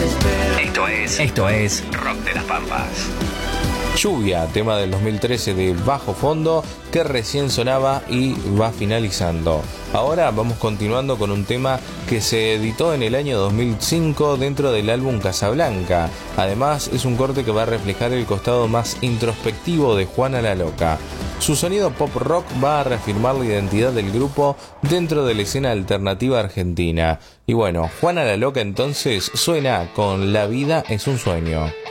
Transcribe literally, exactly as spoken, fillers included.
Esto es, esto es Rock de las Pampas. Lluvia, tema del dos mil trece de Bajo Fondo, que recién sonaba y va finalizando. Ahora vamos continuando con un tema que se editó en el año dos mil cinco dentro del álbum Casablanca. Además, es un corte que va a reflejar el costado más introspectivo de Juana la Loca. Su sonido pop rock va a reafirmar la identidad del grupo dentro de la escena alternativa argentina. Y bueno, Juana la Loca entonces suena con La vida es un sueño.